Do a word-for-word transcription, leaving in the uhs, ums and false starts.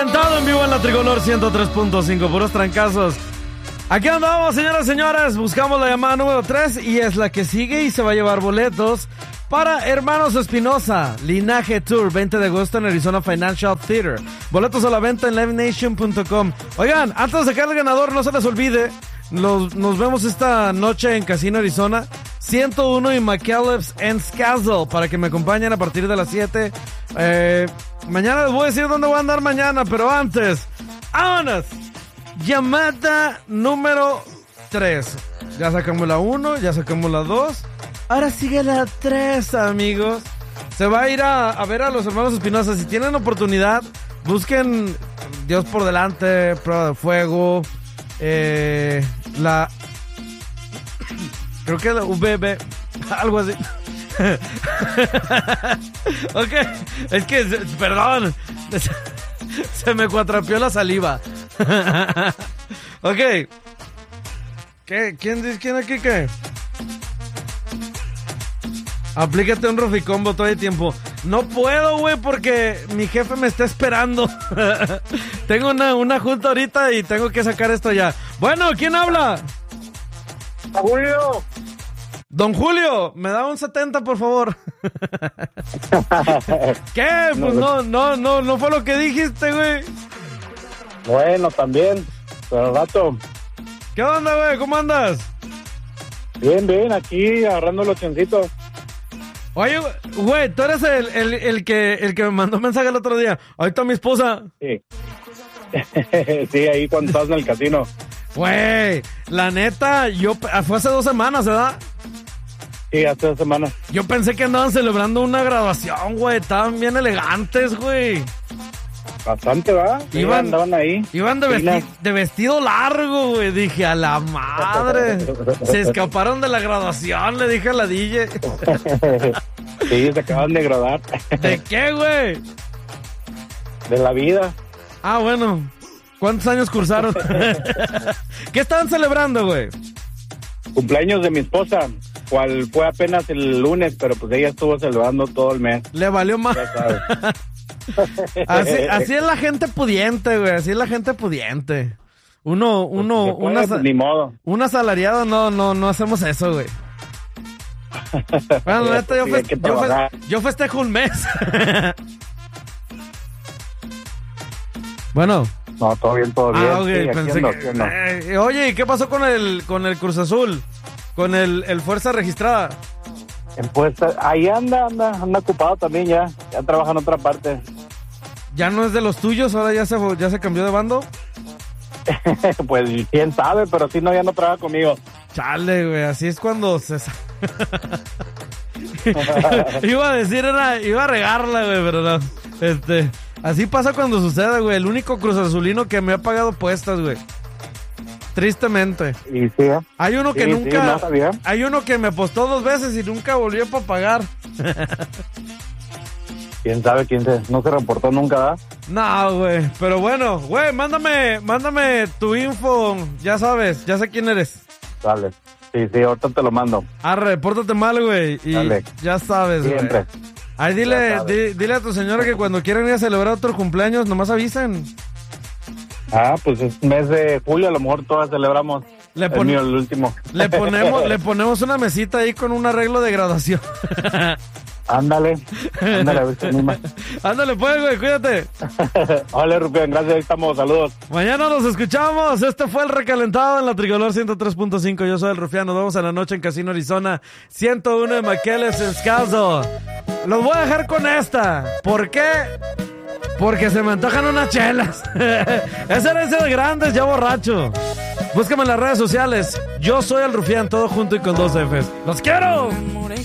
Todo en vivo en la Tricolor ciento tres punto cinco, puros trancazos. Aquí andamos, señoras y señores, buscamos la llamada número tres y es la que sigue y se va a llevar boletos para Hermanos Espinosa, Linaje Tour, veinte de agosto en Arizona Financial Theater. Boletos a la venta en live nation punto com. Oigan, antes de sacar el ganador, no se les olvide, nos, nos vemos esta noche en Casino Arizona, ciento uno y McAleb's en Scastle, para que me acompañen a partir de las siete. Eh, mañana les voy a decir dónde voy a andar mañana, pero antes, ¡vámonos! Llamada número tres. Ya sacamos la uno, ya sacamos la dos. Ahora sigue la tres, amigos. Se va a ir a, a ver a los Hermanos Espinosa. Si tienen oportunidad, busquen Dios por delante, Prueba de Fuego, eh, la... Creo que la V B, algo así. Ok, es que, perdón, se me cuatrapeó la saliva. Ok. ¿Qué? ¿Quién dice quién aquí qué? Aplícate un Roficombo, todo el tiempo. No puedo, güey, porque mi jefe me está esperando. Tengo una, una junta ahorita y tengo que sacar esto ya. Bueno, ¿quién habla? Julio. Don Julio, me da un setenta, por favor. ¿Qué? Pues no, no, no, no fue lo que dijiste, güey. Bueno, también, pero al rato. ¿Qué onda, güey? ¿Cómo andas? Bien, bien, aquí agarrando los choncitos. Oye, güey, tú eres el, el, el, que, el que me mandó mensaje el otro día. Ahorita mi esposa. Sí. Sí, ahí cuando estás en el casino. Güey, la neta, yo fue hace dos semanas, ¿verdad? Sí, hace dos semanas. Yo pensé que andaban celebrando una graduación, güey. Estaban bien elegantes, güey. Bastante, ¿va? Iban, andaban ahí. Iban de, vesti de vestido largo, güey. Dije, a la madre. Se escaparon de la graduación, le dije a la D J. Sí, se acaban de graduar. ¿De qué, güey? De la vida. Ah, bueno. ¿Cuántos años cursaron? ¿Qué estaban celebrando, güey? Cumpleaños de mi esposa, cual fue apenas el lunes, pero pues ella estuvo celebrando todo el mes. Le valió más. Así, así es la gente pudiente, güey. Así es la gente pudiente. Uno, uno, pues una, puede, ni modo. Un asalariado no, no, no hacemos eso, güey. Bueno, neta, yo, feste yo, fe yo festejo un mes. Bueno. No, todo bien, todo bien. Ah, okay, sí, pensé ando, que... eh, oye, ¿y qué pasó con el, con el Cruz Azul? Con el, el Fuerza Registrada. En puesta, ahí anda, anda, anda ocupado también ya. Ya trabaja en otra parte. ¿Ya no es de los tuyos? ¿Ahora ya se, ya se cambió de bando? Pues quién sabe, pero sí, no, ya no trabaja conmigo. Chale, güey, así es cuando se... Iba a decir, era, iba a regarla, güey, pero no. Este, así pasa cuando sucede, güey. El único Cruz Azulino que me ha pagado puestas, güey. Tristemente. Y sí, ¿eh? Hay uno que sí, nunca... Sí, no sabía. Hay uno que me apostó dos veces y nunca volvió para pagar. Quién sabe quién se... No se reportó nunca, ¿eh? No, güey. Pero bueno, güey, mándame, mándame tu info. Ya sabes, ya sé quién eres. Dale. Sí, sí, ahorita te lo mando. Arre, pórtate mal, güey. Y Dale. Ya sabes, güey. Siempre. Ahí dile, di, dile a tu señora que cuando quieran ir a celebrar otro cumpleaños, nomás avisen. Ah, pues es mes de julio, a lo mejor todas celebramos. Le pon... el mío, el último. Le ponemos, le ponemos una mesita ahí con un arreglo de graduación. Ándale, ándale, a ver si anima. Ándale pues, güey, cuídate. Hola, Rupián, gracias, ahí estamos, saludos. Mañana nos escuchamos, este fue el recalentado en la Tricolor ciento tres punto cinco, yo soy el Rufián, nos vemos en la noche en Casino Arizona, ciento uno de McAleb's en Scastle. Los voy a dejar con esta, ¿por qué? Porque se me antojan unas chelas. Es herencia de grandes, ya borracho. Búscame en las redes sociales, yo soy el Rufián, todo junto y con dos Fs. ¡Los quiero!